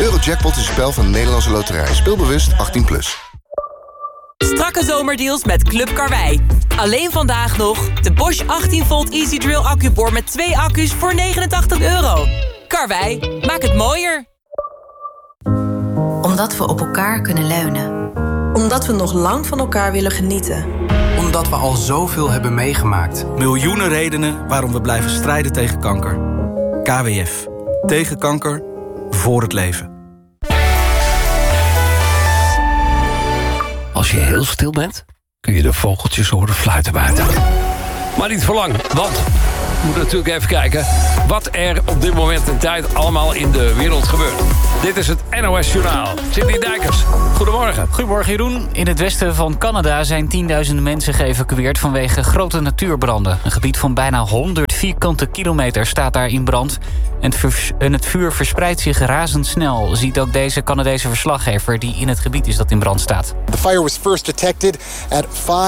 Eurojackpot is een spel van de Nederlandse Loterij. Speel bewust 18+. Strakke zomerdeals met Club Karwei. Alleen vandaag nog de Bosch 18 volt Easy Drill accubor met 2 accu's voor €89. Karwei, maak het mooier. Omdat we op elkaar kunnen leunen. Omdat we nog lang van elkaar willen genieten. Omdat we al zoveel hebben meegemaakt. Miljoenen redenen waarom we blijven strijden tegen kanker. KWF. Tegen kanker. Voor het leven. Als je heel stil bent, kun je de vogeltjes horen fluiten buiten. Maar niet voor lang, want we moeten natuurlijk even kijken wat er op dit moment in tijd allemaal in de wereld gebeurt. Dit is het NOS Journaal. Sidney Dijkers, goedemorgen. Goedemorgen Jeroen. In het westen van Canada zijn 10.000 mensen geëvacueerd vanwege grote natuurbranden. Een gebied van bijna 100 vierkante kilometer staat daar in brand. En het vuur verspreidt zich razendsnel, ziet ook deze Canadese verslaggever die in het gebied is dat in brand staat. The fire was first detected at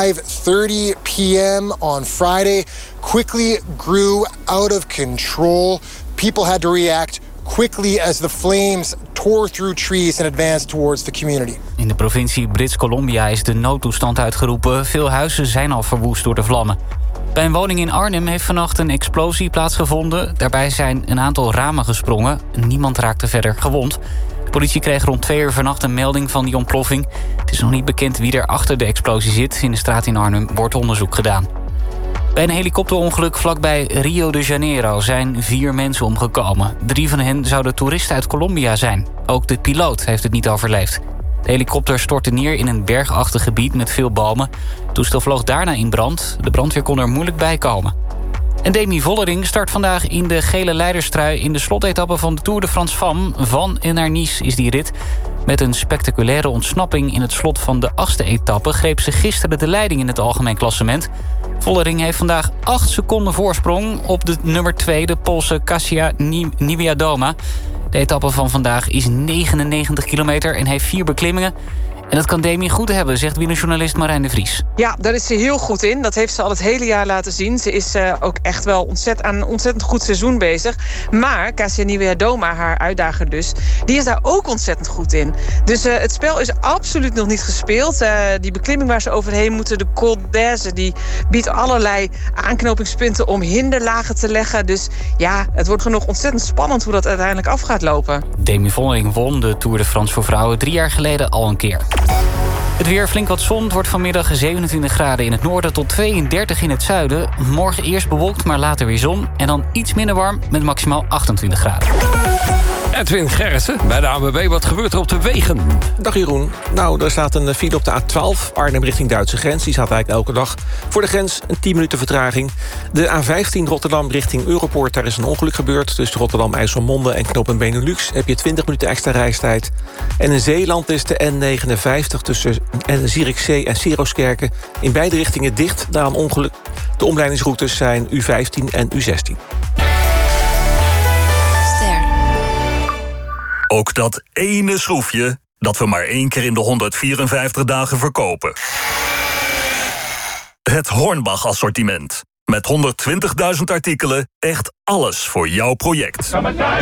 5:30 p.m. on Friday. Quickly grew out of control. People had to react quickly as the flames tore through trees and advanced towards the community. In de provincie Brits Columbia is de noodtoestand uitgeroepen. Veel huizen zijn al verwoest door de vlammen. Bij een woning in Arnhem heeft vannacht een explosie plaatsgevonden. Daarbij zijn een aantal ramen gesprongen. Niemand raakte verder gewond. De politie kreeg rond 2 uur vannacht een melding van die ontploffing. Het is nog niet bekend wie er achter de explosie zit. In de straat in Arnhem wordt onderzoek gedaan. Bij een helikopterongeluk vlakbij Rio de Janeiro zijn 4 mensen omgekomen. 3 van hen zouden toeristen uit Colombia zijn. Ook de piloot heeft het niet overleefd. De helikopter stortte neer in een bergachtig gebied met veel bomen. Het toestel vloog daarna in brand. De brandweer kon er moeilijk bij komen. En Demi Vollering start vandaag in de gele leiderstrui in de slotetappe van de Tour de France Femmes. Van en naar Nice is die rit. Met een spectaculaire ontsnapping in het slot van de 8e etappe greep ze gisteren de leiding in het algemeen klassement. Vollering heeft vandaag 8 seconden voorsprong op de nummer 2, de Poolse Kasia Niewiadoma. De etappe van vandaag is 99 kilometer en heeft 4 beklimmingen. En dat kan Demi goed hebben, zegt wielerjournalist Marijn de Vries. Ja, daar is ze heel goed in. Dat heeft ze al het hele jaar laten zien. Ze is ook echt wel aan een ontzettend goed seizoen bezig. Maar Kasia Niewiadoma, haar uitdager dus, die is daar ook ontzettend goed in. Dus het spel is absoluut nog niet gespeeld. Die beklimming waar ze overheen moeten, de Col d'Azur, die biedt allerlei aanknopingspunten om hinderlagen te leggen. Dus ja, het wordt nog ontzettend spannend hoe dat uiteindelijk af gaat lopen. Demi Vollering won de Tour de France voor vrouwen 3 jaar geleden al een keer. Het weer, flink wat zon. Het wordt vanmiddag 27 graden in het noorden tot 32 in het zuiden. Morgen eerst bewolkt, maar later weer zon. En dan iets minder warm met maximaal 28 graden. Edwin Gerritsen bij de ANWB. Wat gebeurt er op de wegen? Dag Jeroen. Nou, er staat een file op de A12. Arnhem richting Duitse grens. Die staat eigenlijk elke dag voor de grens. Een 10 minuten vertraging. De A15 Rotterdam richting Europoort. Daar is een ongeluk gebeurd. Tussen Rotterdam, IJsselmonde en knooppunt Benelux heb je 20 minuten extra reistijd. En in Zeeland is de N59 tussen Zierikzee en Seroskerken in beide richtingen dicht na een ongeluk. De omleidingsroutes zijn U15 en U16. Ook dat ene schroefje dat we maar 1 keer in de 154 dagen verkopen. Het Hornbach assortiment. Met 120.000 artikelen, echt alles voor jouw project.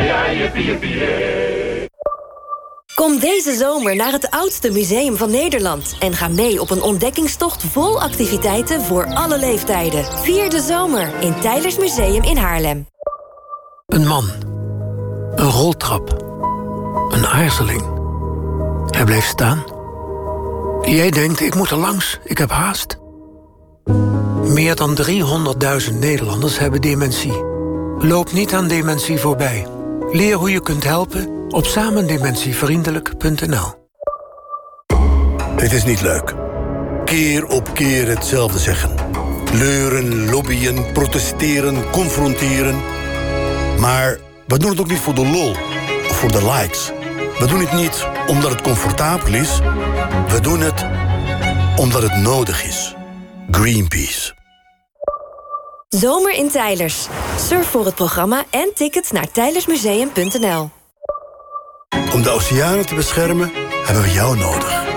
Kom deze zomer naar het oudste museum van Nederland en ga mee op een ontdekkingstocht vol activiteiten voor alle leeftijden. Vier de zomer in Teylers Museum in Haarlem. Een man. Een roltrap. Een aarzeling. Hij bleef staan. Jij denkt, ik moet er langs, ik heb haast. Meer dan 300.000 Nederlanders hebben dementie. Loop niet aan dementie voorbij. Leer hoe je kunt helpen op samendementievriendelijk.nl. Het is niet leuk. Keer op keer hetzelfde zeggen. Leuren, lobbyen, protesteren, confronteren. Maar we doen het ook niet voor de lol of voor de likes. We doen het niet omdat het comfortabel is. We doen het omdat het nodig is. Greenpeace. Zomer in Teylers. Surf voor het programma en tickets naar teylersmuseum.nl. Om de oceanen te beschermen hebben we jou nodig.